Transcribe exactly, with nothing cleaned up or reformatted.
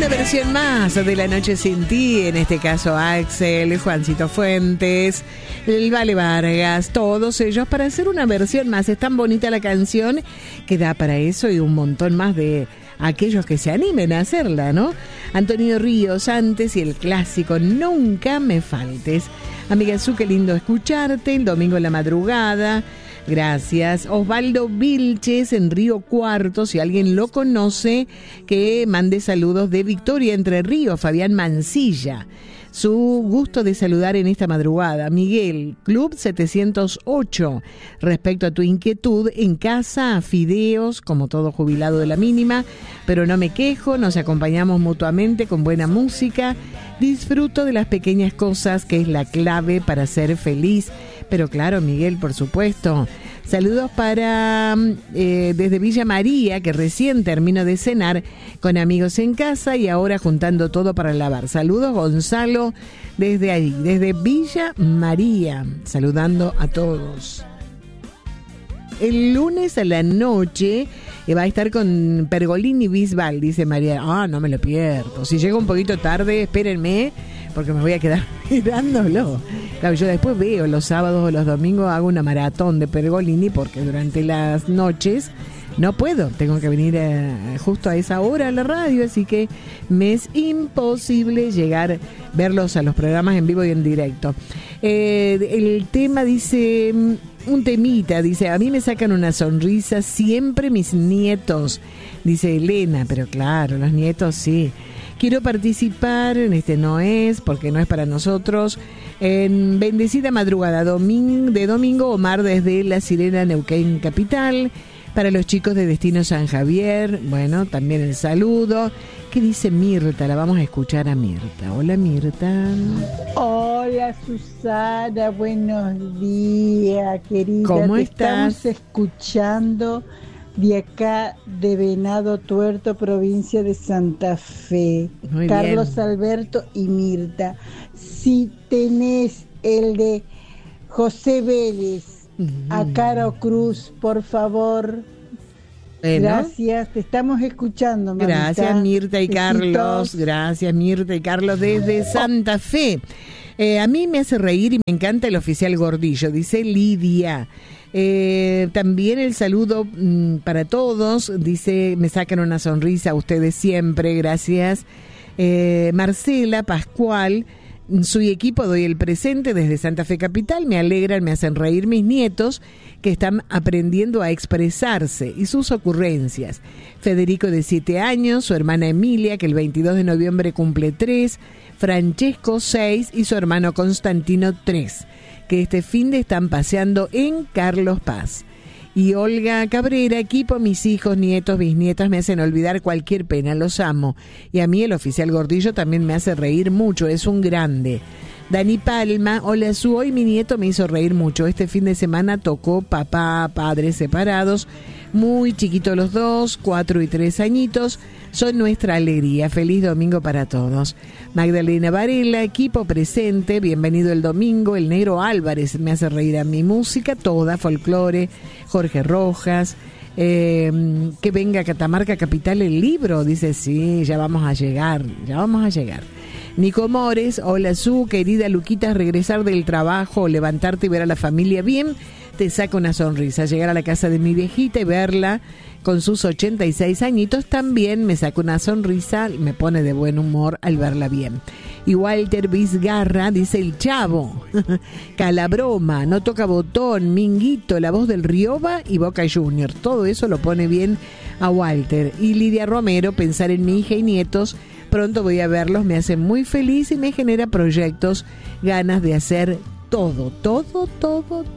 Una versión más de La Noche Sin Ti, en este caso Axel, Juancito Fuentes, el Vale Vargas, todos ellos para hacer una versión más. Es tan bonita la canción que da para eso y un montón más de aquellos que se animen a hacerla, ¿no? Antonio Ríos antes y el clásico Nunca Me Faltes. Amiga Su, qué lindo escucharte, el domingo en la madrugada. Gracias. Osvaldo Vilches en Río Cuarto, si alguien lo conoce, que mande saludos de Victoria Entre Ríos, Fabián Mancilla. Su gusto de saludar en esta madrugada. Miguel, Club setecientos ocho. Respecto a tu inquietud, en casa, fideos, como todo jubilado de la mínima, pero no me quejo, nos acompañamos mutuamente con buena música. Disfruto de las pequeñas cosas, que es la clave para ser feliz. Pero claro, Miguel, por supuesto. Saludos para eh, desde Villa María, que recién termino de cenar con amigos en casa y ahora juntando todo para lavar. Saludos, Gonzalo, desde ahí, desde Villa María, saludando a todos. El lunes a la noche va a estar con Pergolini Bisbal, dice María. Ah, no me lo pierdo. Si llego un poquito tarde, espérenme, porque me voy a quedar mirándolo. Claro, yo después veo los sábados o los domingos, hago una maratón de Pergolini, porque durante las noches no puedo, tengo que venir a, justo a esa hora a la radio, así que me es imposible llegar, verlos a los programas en vivo y en directo. Eh, el tema dice, un temita, dice, a mí me sacan una sonrisa siempre mis nietos, dice Elena, pero claro, los nietos sí. Quiero participar, en este no es, porque no es para nosotros. En Bendecida Madrugada domingo, de domingo, Omar desde La Sirena, Neuquén Capital. Para los chicos de Destino San Javier, bueno, también el saludo. ¿Qué dice Mirta? La vamos a escuchar a Mirta. Hola, Mirta. Hola, Susana, buenos días, querida. ¿Cómo Te estás? Estamos escuchando de acá de Venado Tuerto, provincia de Santa Fe. Muy Carlos bien. Alberto y Mirta. Si tenés el de José Vélez, uh-huh. a Caro Cruz, por favor. Bueno. Gracias, te estamos escuchando, mamita. Gracias, Mirta y Besitos. Carlos. Gracias, Mirta y Carlos desde Santa Fe. Eh, a mí me hace reír y me encanta el oficial Gordillo, dice Lidia. Eh, también el saludo mmm, para todos, dice, me sacan una sonrisa a ustedes siempre, gracias. Eh, Marcela Pascual, su equipo doy el presente desde Santa Fe Capital, me alegran, me hacen reír mis nietos que están aprendiendo a expresarse y sus ocurrencias. Federico de siete años, su hermana Emilia que el veintidós de noviembre cumple tres, Francesco seis y su hermano Constantino tres, que este fin de están paseando en Carlos Paz. Y Olga Cabrera, equipo, mis hijos, nietos, bisnietas me hacen olvidar cualquier pena, los amo. Y a mí el oficial Gordillo también me hace reír mucho, es un grande. Dani Palma, hola Su, hoy mi nieto me hizo reír mucho. Este fin de semana tocó papá, padres separados, muy chiquitos los dos, cuatro y tres añitos, son nuestra alegría. Feliz domingo para todos. Magdalena Varela, equipo presente, bienvenido el domingo. El Negro Álvarez me hace reír a mi música, toda, folclore. Jorge Rojas, eh, que venga a Catamarca Capital el libro, dice, sí, ya vamos a llegar, ya vamos a llegar. Nico Mores, hola Su, querida Luquita, regresar del trabajo, levantarte y ver a la familia bien, te saca una sonrisa. Llegar a la casa de mi viejita y verla con sus ochenta y seis añitos también me saca una sonrisa, me pone de buen humor al verla bien. Y Walter Vizgarra dice el Chavo, Calabroma, no toca botón, Minguito, la voz del Rioba y Boca Junior. Todo eso lo pone bien a Walter. Y Lidia Romero, pensar en mi hija y nietos, pronto voy a verlos, me hace muy feliz y me genera proyectos, ganas de hacer todo, todo, todo,